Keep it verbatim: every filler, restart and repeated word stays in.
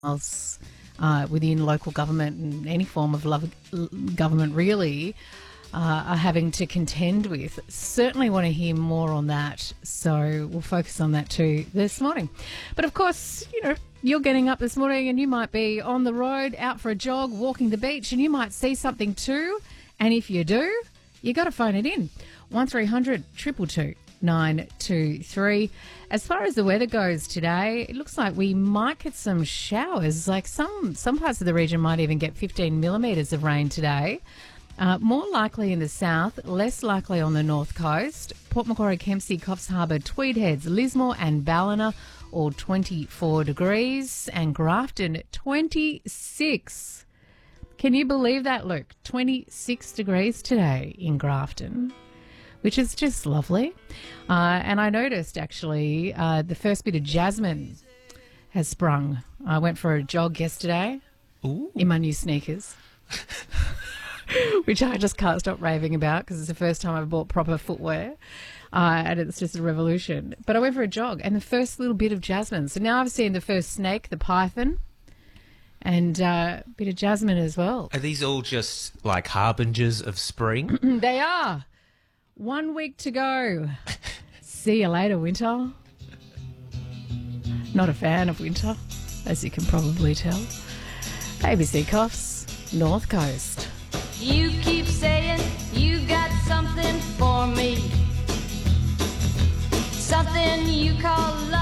else uh, within local government and any form of love, government really uh, are having to contend with. Certainly want to hear more on that, so we'll focus on that too this morning. But of course, you know, you're getting up this morning and you might be on the road, out for a jog, walking the beach, and you might see something too. And if you do, you got to phone it in. one three hundred two two two nine two three. As far as the weather goes today, it looks like we might get some showers. Like some, some parts of the region might even get fifteen millimetres of rain today. Uh, more likely in the south, less likely on the north coast. Port Macquarie, Kempsey, Coffs Harbour, Tweed Heads, Lismore and Ballina, all twenty-four degrees. And Grafton, twenty-six. Can you believe that, Luke? twenty-six degrees today in Grafton, which is just lovely. Uh, and I noticed, actually, uh, the first bit of jasmine has sprung. I went for a jog yesterday Ooh. in my new sneakers, which I just can't stop raving about because it's the first time I've bought proper footwear. Uh, and it's just a revolution. But I went for a jog and the first little bit of jasmine. So now I've seen the first snake, the python, and uh, a bit of jasmine as well. Are these all just like harbingers of spring? They are. One week to go. See you later, winter. Not a fan of winter, as you can probably tell. A B C Coffs, North Coast. You keep saying you got something for me, something you call love.